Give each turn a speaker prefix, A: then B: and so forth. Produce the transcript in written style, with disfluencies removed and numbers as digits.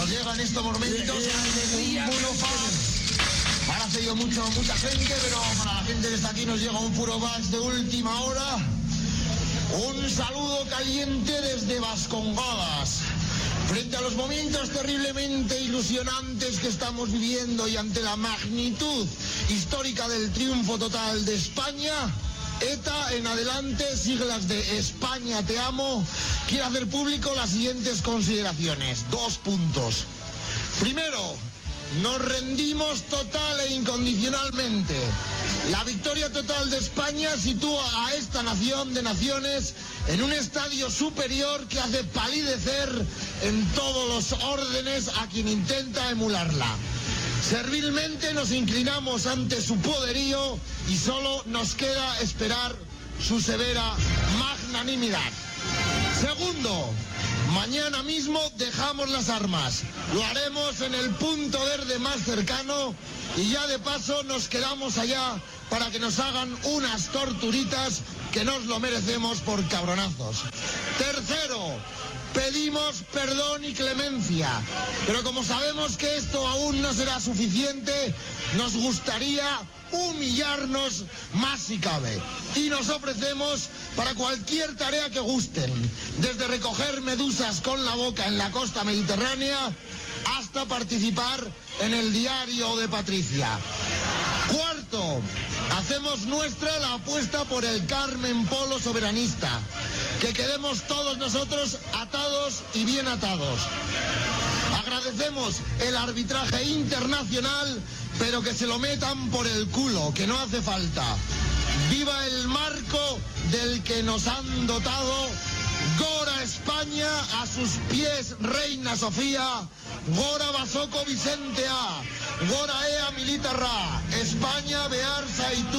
A: Nos llega en estos momentos un puro fan. Ahora ha seguido mucha gente, pero para la gente que está aquí nos llega un puro bus de última hora. Un saludo caliente desde Vascongadas. Frente a los momentos terriblemente ilusionantes que estamos viviendo y ante la magnitud histórica del triunfo total de España, ETA en adelante, siglas de España te amo, quiere hacer público las siguientes consideraciones. 2 puntos. Primero, nos rendimos total e incondicionalmente. La victoria total de España sitúa a esta nación de naciones en un estadio superior que hace palidecer en todos los órdenes a quien intenta emularla. Servilmente nos inclinamos ante su poderío y solo nos queda esperar su severa magnanimidad. Segundo, mañana mismo dejamos las armas. Lo haremos en el punto verde más cercano y ya de paso nos quedamos allá para que nos hagan unas torturitas que nos lo merecemos por cabronazos. Tercero, pedimos perdón y clemencia, pero como sabemos que esto aún no será suficiente, nos gustaría humillarnos más si cabe. Y nos ofrecemos para cualquier tarea que gusten, desde recoger medusas con la boca en la costa mediterránea hasta participar en el diario de Patricia. Cuarto, hacemos nuestra la apuesta por el Carmen Polo soberanista. Que quedemos todos nosotros atados y bien atados. Agradecemos el arbitraje internacional, pero que se lo metan por el culo, que no hace falta. Viva el marco del que nos han dotado. Gora España, a sus pies Reina Sofía. Gora Basoko Vicentea. Gora Ea Militarra. España Bear Saitu.